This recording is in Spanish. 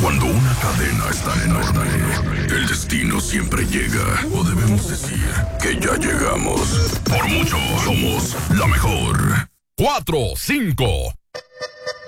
Cuando una cadena es tan enorme, el destino siempre llega. O debemos decir que ya llegamos. Por mucho, somos la mejor. 4, 5,